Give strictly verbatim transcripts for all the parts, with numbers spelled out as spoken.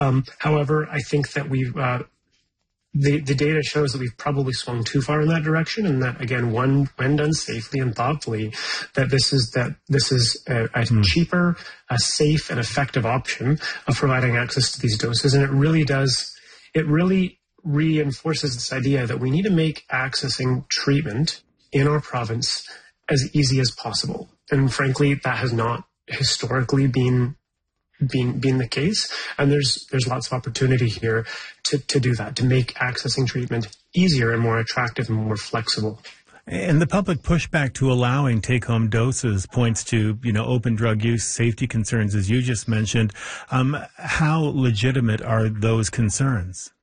Um, however, I think that we've uh, the the data shows that we've probably swung too far in that direction, and that again, one when done safely and thoughtfully, that this is that this is a, a mm. cheaper, a safe, and effective option of providing access to these doses, and it really does it really reinforces this idea that we need to make accessing treatment in our province as easy as possible. And frankly, that has not historically been been been the case. And there's there's lots of opportunity here to, to do that, to make accessing treatment easier and more attractive and more flexible. And the public pushback to allowing take-home doses points to, you know, open drug use, safety concerns, as you just mentioned. Um, how legitimate are those concerns?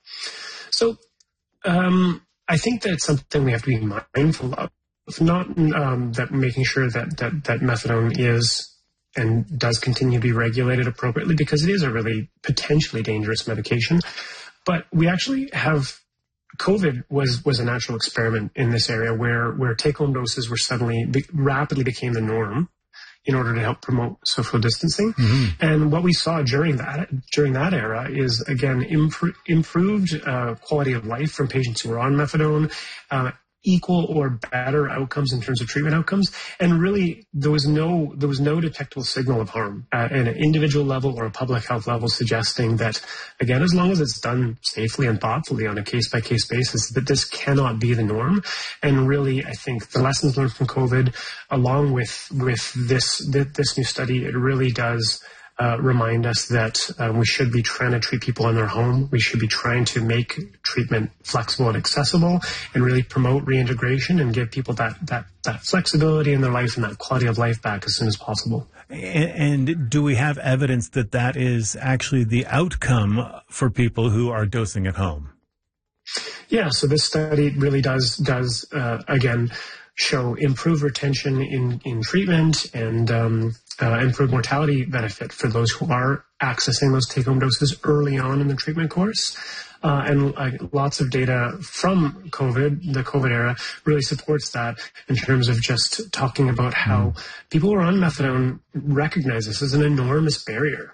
So um, I think that it's something we have to be mindful of. It's not um, that making sure that, that, that methadone is and does continue to be regulated appropriately, because it is a really potentially dangerous medication. But we actually have, COVID was, was a natural experiment in this area where, where take-home doses were suddenly, be, rapidly became the norm in order to help promote social distancing. Mm-hmm. And what we saw during that, during that era is, again, impro- improved uh, quality of life from patients who were on methadone, uh, equal or better outcomes in terms of treatment outcomes, and really there was no there was no detectable signal of harm at an individual level or a public health level, suggesting that, again, as long as it's done safely and thoughtfully on a case-by-case basis, that this cannot be the norm. And really, I think the lessons learned from COVID, along with with this this new study, it really does Uh, remind us that uh, we should be trying to treat people in their home. We should be trying to make treatment flexible and accessible, and really promote reintegration and give people that that that flexibility in their life and that quality of life back as soon as possible. And, and do we have evidence that that is actually the outcome for people who are dosing at home? Yeah, so this study really does does uh, again show improved retention in in treatment and um, uh, improved mortality benefit for those who are accessing those take-home doses early on in the treatment course. Uh, and uh, lots of data from COVID, the COVID era, really supports that in terms of just talking about how people who are on methadone recognize this as an enormous barrier,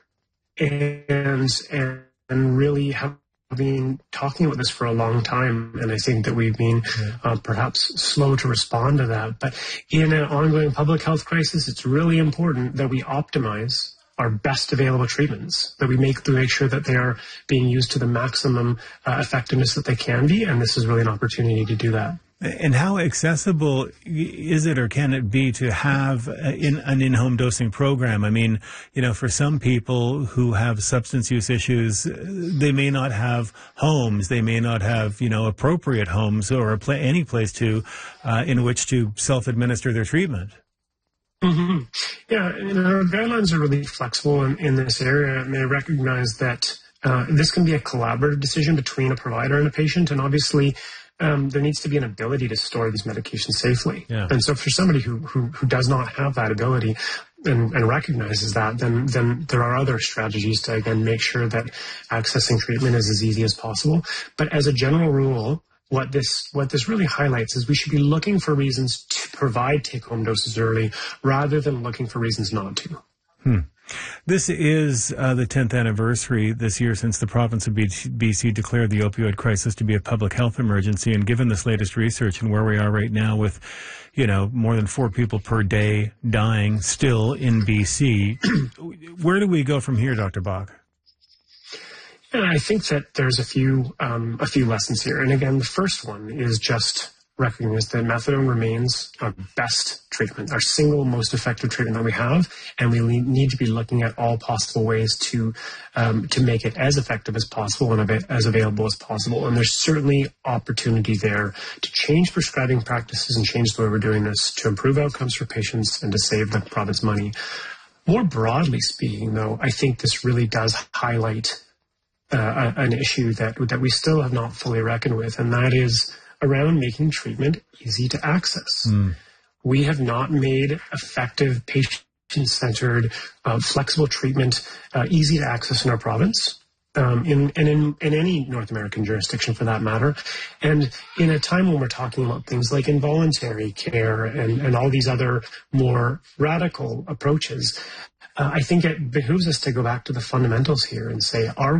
and and, and really have been talking about this for a long time, and I think that we've been uh, perhaps slow to respond to that. But in an ongoing public health crisis, it's really important that we optimize our best available treatments, that we make to make sure that they are being used to the maximum uh, effectiveness that they can be, and this is really an opportunity to do that. And how accessible is it, or can it be, to have in, an in-home dosing program? I mean, you know, for some people who have substance use issues, they may not have homes, they may not have, you know, appropriate homes or a pla- any place to, uh, in which to self-administer their treatment. Mm-hmm. Yeah, and our guidelines are really flexible in, in this area, and they recognize that uh, this can be a collaborative decision between a provider and a patient, and obviously Um, there needs to be an ability to store these medications safely. Yeah. And so for somebody who, who, who does not have that ability and, and recognizes that, then, then there are other strategies to, again, make sure that accessing treatment is as easy as possible. But as a general rule, what this what this really highlights is we should be looking for reasons to provide take-home doses early rather than looking for reasons not to. Hmm. This is uh, the tenth anniversary this year since the province of B C declared the opioid crisis to be a public health emergency. And given this latest research and where we are right now with, you know, more than four people per day dying still in B C, where do we go from here, Doctor Bach? And I think that there's a few um, a few lessons here. And again, the first one is just recognize that methadone remains our best treatment, our single most effective treatment that we have, and we need to be looking at all possible ways to um, to make it as effective as possible and as available as possible. And there's certainly opportunity there to change prescribing practices and change the way we're doing this to improve outcomes for patients and to save the province money. More broadly speaking, though, I think this really does highlight uh, an issue that that we still have not fully reckoned with, and that is around making treatment easy to access. Mm. We have not made effective, patient-centered, uh, flexible treatment uh, easy to access in our province, um, in, and in, in any North American jurisdiction for that matter. And in a time when we're talking about things like involuntary care and, and all these other more radical approaches, uh, I think it behooves us to go back to the fundamentals here and say, are